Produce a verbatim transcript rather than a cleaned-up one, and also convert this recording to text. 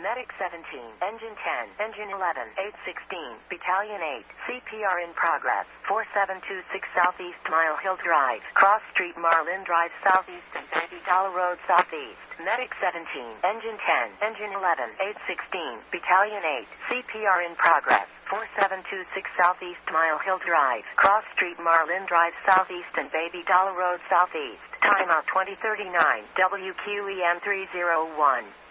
Medic seventeen, Engine ten, Engine eleven, eight sixteen, Battalion eight, C P R in progress, four seven two six Southeast Mile Hill Drive, Cross Street Marlin Drive Southeast and Baby Dollar Road Southeast. Medic seventeen, Engine ten, Engine eleven, eight sixteen, Battalion eight, C P R in progress, four seven two six Southeast Mile Hill Drive, Cross Street Marlin Drive Southeast and Baby Dollar Road Southeast. Timeout twenty thirty-nine, W Q E M three oh one.